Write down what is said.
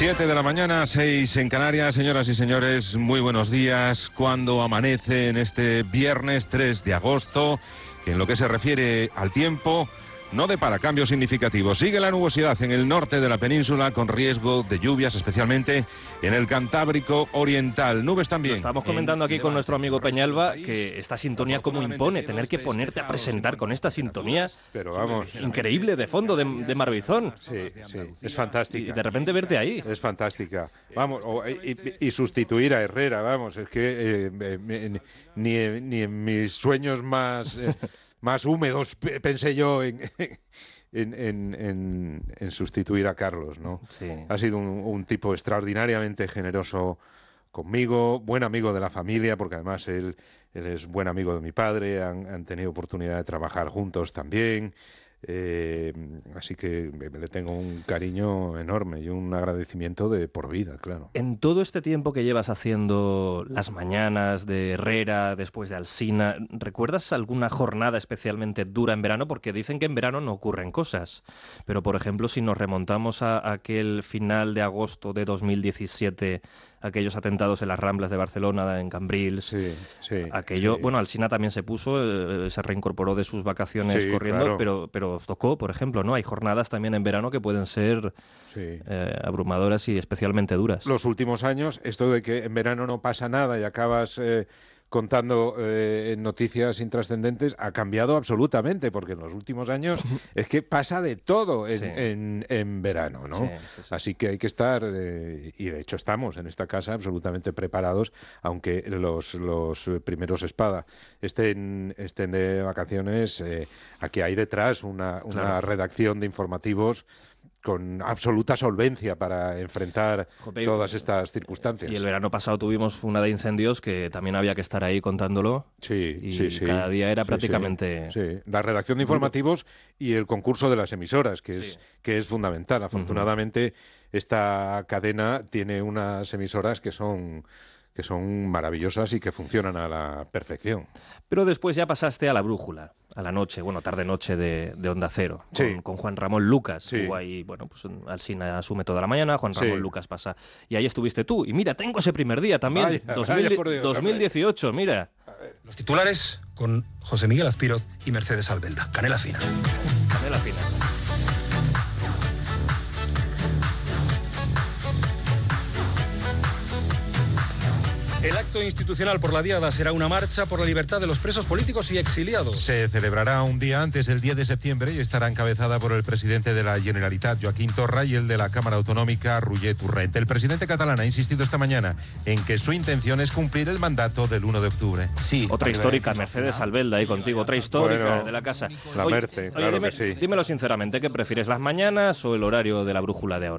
7 de la mañana, 6 en Canarias. Señoras y señores, muy buenos días. Cuando amanece en este viernes 3 de agosto, que en lo que se refiere al tiempo, no depara cambios significativos. Sigue la nubosidad en el norte de la península con riesgo de lluvias, especialmente en el Cantábrico Oriental. Nubes también. Lo estamos comentando aquí con nuestro amigo Peñalba, que esta sintonía como impone, tener que ponerte a presentar con esta sintonía, pero vamos, increíble, de fondo, de Marbizón. Sí, es fantástica. Y de repente verte ahí. Es fantástica. Vamos, y sustituir a Herrera, vamos, es que ni en mis sueños más... más húmedos pensé yo en sustituir a Carlos, ¿no? Sí. Ha sido un tipo extraordinariamente generoso conmigo, buen amigo de la familia, porque además él es buen amigo de mi padre, han tenido oportunidad de trabajar juntos también. Así que le tengo un cariño enorme y un agradecimiento de por vida, claro. En todo este tiempo que llevas haciendo las mañanas de Herrera, después de Alsina, ¿recuerdas alguna jornada especialmente dura en verano? Porque dicen que en verano no ocurren cosas. Pero, por ejemplo, si nos remontamos a aquel final de agosto de 2017, aquellos atentados en las Ramblas de Barcelona, en Cambrils, aquello, sí. Bueno, Alsina también se puso, se reincorporó de sus vacaciones corriendo, claro. pero os tocó, por ejemplo, ¿no? Hay jornadas también en verano que pueden ser abrumadoras y especialmente duras. Los últimos años, esto de que en verano no pasa nada y acabas contando noticias intrascendentes, ha cambiado absolutamente, porque en los últimos años es que pasa de todo en verano, ¿no? Sí. Así que hay que estar, y de hecho estamos en esta casa absolutamente preparados, aunque los primeros espada estén de vacaciones, aquí hay detrás una redacción de informativos con absoluta solvencia para enfrentar todas estas circunstancias. Y el verano pasado tuvimos una de incendios que también había que estar ahí contándolo. Sí. Cada día era prácticamente... Sí. La redacción de informativos y el concurso de las emisoras, que es fundamental. Afortunadamente, esta cadena tiene unas emisoras que son maravillosas y que funcionan a la perfección. Pero después ya pasaste a la brújula, a la noche, tarde-noche de Onda Cero, con Juan Ramón Lucas. Hubo ahí, pues Alsina asume toda la mañana, Juan Ramón Lucas pasa. Y ahí estuviste tú. Y mira, tengo ese primer día también, 2018, mira. Los titulares con José Miguel Azpiroz y Mercedes Albelda. Canela fina. Canela fina. El acto institucional por la Diada será una marcha por la libertad de los presos políticos y exiliados. Se celebrará un día antes, el 10 de septiembre, y estará encabezada por el presidente de la Generalitat, Joaquín Torra, y el de la Cámara Autonómica, Roger Torrent. El presidente catalán ha insistido esta mañana en que su intención es cumplir el mandato del 1 de octubre. Sí, otra histórica, Mercedes Albelda, ahí contigo, otra histórica de la casa. La Merce, claro que sí. Dímelo sinceramente, ¿qué prefieres, las mañanas o el horario de la brújula de ahora?